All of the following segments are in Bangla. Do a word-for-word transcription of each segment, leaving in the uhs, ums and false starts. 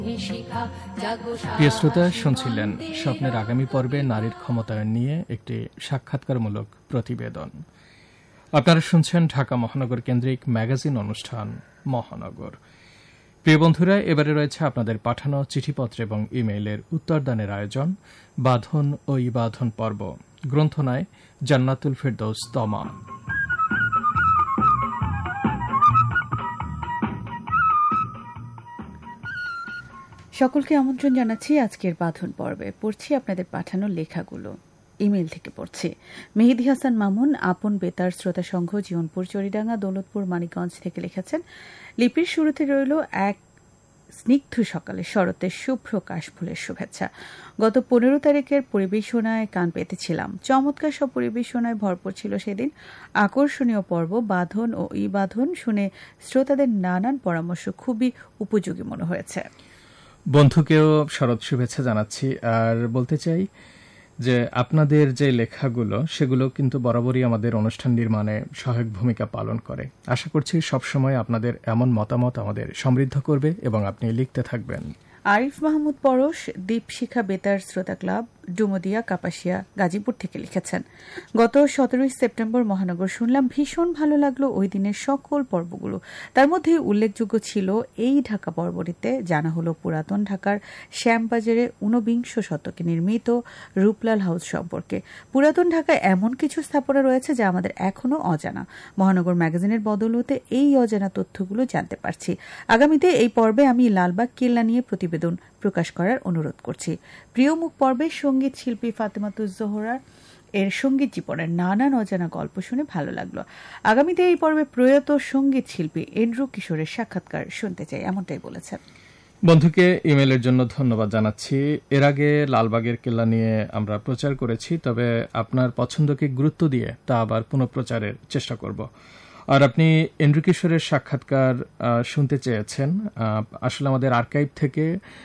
প্রিয় শ্রোতা, শুনছিলেন স্বপ্নের আগামী পর্বে নারীর ক্ষমতায়ন নিয়ে একটি সাক্ষাৎকারমূলক প্রতিবেদন। আপনারা শুনছেন ঢাকা মহানগর কেন্দ্রিক ম্যাগাজিন অনুষ্ঠান মহানগর। প্রিয় বন্ধুরা, এবারে রয়েছে আপনাদের পাঠানো চিঠিপত্র এবং ইমেইলের উত্তরদানের আয়োজন বাঁধন ও ইবাধন পর্ব। গ্রন্থনায় জান্নাতুল ফেরদৌস তমা। সকলকে আমন্ত্রণ জানাচ্ছি আজকের বাঁধন পর্বে। পড়ছি আপনাদের পাঠানো লেখাগুলো। ইমেইল থেকে পড়ছি। মেহেদী হাসান মামুন আপন বেতার শ্রোতা সংঘ, জীবনপুর, চরিডাঙ্গা, দৌলতপুর, মানিকগঞ্জ থেকে লিখেছেন, লিপির শুরুতে রইল এক স্নিগ্ধ সকালে শরতের শুভ্র কাশফুলের শুভেচ্ছা। গত পনেরো তারিখের পরিবেশনায় কান পেতেছিলাম। চমৎকার সব পরিবেশনায় ভরপুর ছিল সেদিন। আকর্ষণীয় পর্ব বাঁধন ও ই বাঁধন শুনে শ্রোতাদের নানান পরামর্শ খুবই উপযোগী মনে হয়েছে। বন্ধুকেও শরৎ শুভেচ্ছা জানাচ্ছি। আর বলতে চাই যে আপনাদের যে লেখাগুলো সেগুলো কিন্তু বরাবরই আমাদের অনুষ্ঠান নির্মাণে সহায়ক ভূমিকা পালন করে। আশা করছি সবসময় আপনাদের এমন মতামত আমাদের সমৃদ্ধ করবে এবং আপনি লিখতে থাকবেন। আরিফ মাহমুদ পরশ দীপশিখা বেতার শ্রোতা ক্লাব, ডুমুদিয়া, কাপাসিয়া, গাজীপুর থেকে লিখেছেন, গত সতেরোই সেপ্টেম্বর মহানগর শুনলাম। ভীষণ ভালো লাগলো ওই দিনের সকল পর্বগুলো। তার মধ্যে উল্লেখযোগ্য ছিল এই ঢাকা পর্বটিতে জানা হলো পুরাতন ঢাকার শ্যামবাজারে ঊনবিংশ শতকে নির্মিত রূপলাল হাউস সম্পর্কে। পুরাতন ঢাকায় এমন কিছু স্থাপনা রয়েছে যা আমাদের এখনও অজানা। মহানগর ম্যাগাজিনের বদৌলতে এই অজানা তথ্যগুলো জানতে পারছি। আগামীতে এই পর্বে আমি লালবাগ কেল্লা নিয়ে প্রতিবেদন প্রকাশ করার অনুরোধ করছি। প্রিয় মুখ পর্বে সঙ্গীত শিল্পী ফাতেমাতুজ জোহরা এর সঙ্গীত জীবনের নানান অজানা গল্প শুনে ভালো লাগলো। আগামীতে এই পর্বে প্রয়াত সঙ্গীত শিল্পী এন্ড্রু কিশোরের সাক্ষাৎকার শুনতে চাই, এমনটাই বলেছেন। বন্ধুকে ইমেইলের জন্য ধন্যবাদ জানাচ্ছি। এর আগে লালবাগের কেল্লা নিয়ে আমরা প্রচার করেছি, তবে আপনার পছন্দকে গুরুত্ব দিয়ে তা আবার পুনঃপ্রচারের চেষ্টা করব। আর আপনি এন্ড্রু কিশোরের সাক্ষাৎকার শুনতে চেয়েছেন, আসলে আমাদের আর্কাইভ থেকে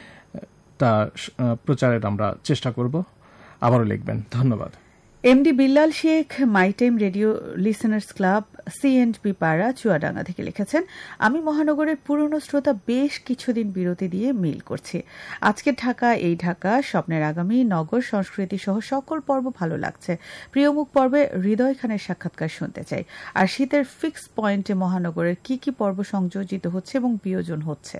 তা প্রচারের আমরা চেষ্টা করব। আবারও লিখবেন। ধন্যবাদ। MD Billal Sheikh my time radio listeners club, C and B পাড়া, চুয়াডাঙ্গা থেকে লিখেছেন, আমি মহানগরের পুরনো শ্রোতা, বেশ কিছুদিন বিরতি দিয়ে মেইল করছি। আজকের ঢাকা, এই ঢাকা, স্বপ্নের আগামী, নগর, সংস্কৃতি সহ সকল পর্ব ভালো লাগছে। প্রিয়মুখ পর্বে হৃদয় খানের সাক্ষাৎকার শুনতে চাই। আর শীতের ফিক্স পয়েন্টে মহানগরের কি কি পর্ব সংযোজিত হচ্ছে এবং বিয়োজন হচ্ছে।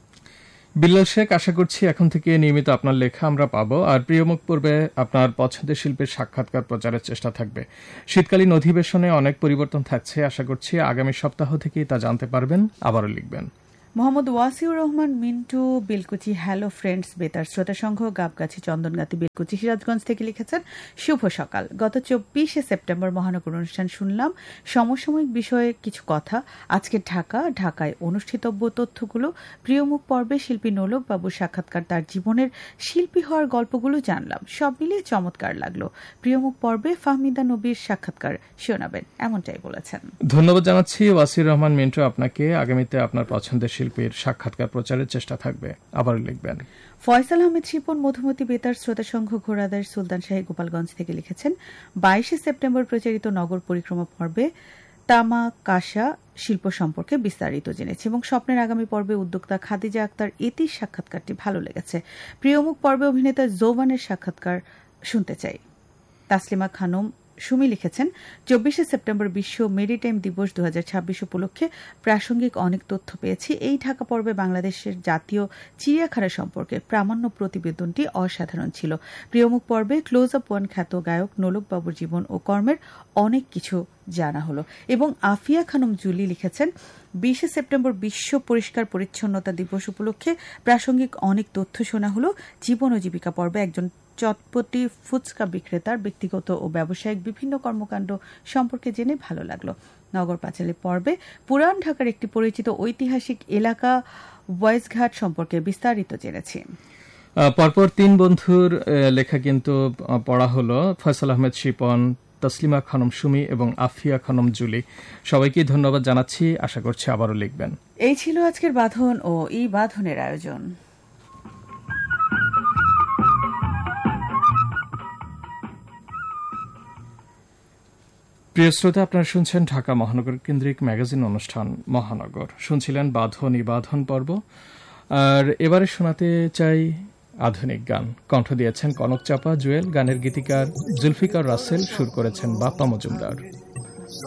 বিল্লাল শেখ, আশা করছি এখন থেকে নিয়মিত আপনার লেখা আমরা পাবো। আর প্রিয়মুখ পর্বে আপনার পছন্দের শিল্পীর সাক্ষাৎকার প্রচারের চেষ্টা থাকবে। শীতকালীন অধিবেশনে অনেক পরিবর্তন থাকছে, আশা করছি আগামী সপ্তাহ থেকেই তা জানতে পারবেন। আবারও লিখবেন। মোহাম্মদ ওয়াসিউর রহমান মিন্টু বিলকুচি, হ্যালো ফ্রেন্ডস বেতার শ্রোতা সংঘ, গাবগাছি, চন্দনগাতি, বিলকুচি, সিরাজগঞ্জ থেকে লিখেছেন, শুভ সকাল। গত চব্বিশে সেপ্টেম্বর মহানগর অনুষ্ঠান শুনলাম। সমসাময়িক বিষয়ে কিছু কথা। আজকের ঢাকা, ঢাকায় অনুষ্ঠিতব্য তথ্যগুলো, প্রিয়মুখ পর্বে শিল্পী নোলক বাবুর সাক্ষাৎকার, তার জীবনের শিল্পী হওয়ার গল্পগুলো জানলাম। সব মিলিয়ে চমৎকার লাগলো। প্রিয়মুখ পর্বে ফাহমিদা নবীর সাক্ষাৎকার শোনাবেন, এমনটাই বলেছেন। ধন্যবাদ জানাচ্ছি ওয়াসির রহমান মিন্টু আপনাকে। আগামীতে আপনার পছন্দের শিল্পীর সাক্ষাৎকার প্রচারের চেষ্টা থাকবে। আবার লিখবেন। ফয়সাল আহমেদ শিপন মধুমতি বেতার শ্রোতা সংঘ, ঘোড়াদার, সুলতান শাহী, গোপালগঞ্জ থেকে লিখেছেন, বাইশে সেপ্টেম্বর প্রচারিত নগর পরিক্রমা পর্বে তামা কাশা শিল্প সম্পর্কে বিস্তারিত জেনেছে এবং স্বপ্নের আগামী পর্বে উদ্যোক্তা খাদিজা আক্তার এতির সাক্ষাৎকারটি ভালো লেগেছে। প্রিয়মুখ পর্বে অভিনেতা জোবানের সাক্ষাৎকার শুনতে চাই। তাসলিমা খানম সুমি লিখেছেন, চব্বিশে সেপ্টেম্বর বিশ্ব মেরিটাইম দিবস দু হাজার ছাব্বিশ উপলক্ষে প্রাসঙ্গিক অনেক তথ্য পেয়েছি। এই ঢাকা পর্বে বাংলাদেশের জাতীয় চিড়িয়াখানা সম্পর্কে প্রামাণ্য প্রতিবেদনটি অসাধারণ ছিল। প্রিয়মুখ পর্বে ক্লোজ আপ ওয়ান খ্যাত গায়ক নোলক বাবুর জীবন ও কর্মের অনেক কিছু জানা হলো। এবং আফিয়া খানম জুলি লিখেছেন, বিশে সেপ্টেম্বর বিশ্ব পরিষ্কার পরিচ্ছন্নতা দিবস উপলক্ষে প্রাসঙ্গিক অনেক তথ্য শোনা হলো। জীবন ও জীবিকা পর্বে একজন চটপটি ফুচকা বিক্রেতার ব্যক্তিগত ও ব্যবসায়িক বিভিন্ন কর্মকাণ্ড সম্পর্কে জেনে ভালো লাগলো। নগর পাঁচালী পর্বে পুরান ঢাকার একটি পরিচিত ঐতিহাসিক এলাকা ওয়াইজঘাট সম্পর্কে বিস্তারিত জেনেছি। পরপর তিন বন্ধুর লেখা কিন্তু পড়া হলো। ফয়সাল আহমেদ শিপন, তসলিমা খানম সুমি এবং আফিয়া খানম জুলি, সবাইকে ধন্যবাদ জানাচ্ছি। আশা করছি আবারও লিখবেন। এই ছিল আজকের বাঁধন ও ই বাঁধনের আয়োজন। প্রিয় শ্রোতা, আপনারা শুনছেন ঢাকা মহানগর কেন্দ্রিক ম্যাগাজিন অনুষ্ঠান মহানগর। শুনছিলেন বাঁধন ই বাঁধন পর্ব। আর এবারে শোনাতে চাই আধুনিক গান। কণ্ঠ দিয়েছেন কনক চাপা, জুয়েল। গানের গীতিকার জুলফিকার রাসেল, সুর করেছেন বাপ্পা মজুমদার।